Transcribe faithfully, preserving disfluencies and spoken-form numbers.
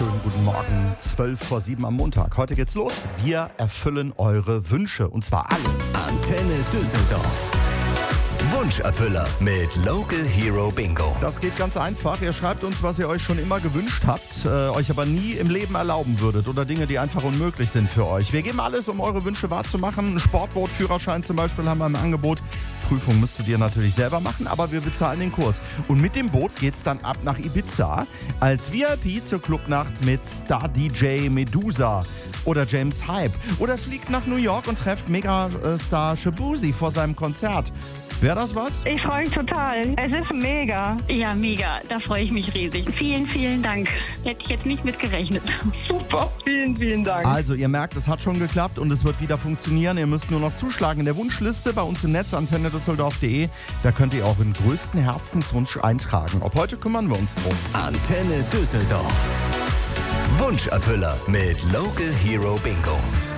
Schönen guten Morgen, zwölf vor sieben am Montag. Heute geht's los. Wir erfüllen eure Wünsche und zwar alle. Antenne Düsseldorf. Wunscherfüller mit Local Hero Bingo. Das geht ganz einfach. Ihr schreibt uns, was ihr euch schon immer gewünscht habt, äh, euch aber nie im Leben erlauben würdet oder Dinge, die einfach unmöglich sind für euch. Wir geben alles, um eure Wünsche wahrzumachen. Ein Sportbootführerschein zum Beispiel haben wir im Angebot. Prüfung müsstet ihr natürlich selber machen, aber wir bezahlen den Kurs. Und mit dem Boot geht's dann ab nach Ibiza als V I P zur Clubnacht mit Star-D J Medusa oder James Hype. Oder fliegt nach New York und trefft Megastar Shabuzi vor seinem Konzert. Wäre das was? Ich freue mich total. Es ist mega. Ja, mega. Da freue ich mich riesig. Vielen, vielen Dank. Hätte ich jetzt nicht mit gerechnet. Super. Vielen, vielen Dank. Also, ihr merkt, es hat schon geklappt und es wird wieder funktionieren. Ihr müsst nur noch zuschlagen in der Wunschliste bei uns im Netz antenne düsseldorf punkt de. Da könnt ihr auch den größten Herzenswunsch eintragen. Ab heute kümmern wir uns drum. Antenne Düsseldorf. Wunscherfüller mit Local Hero Bingo.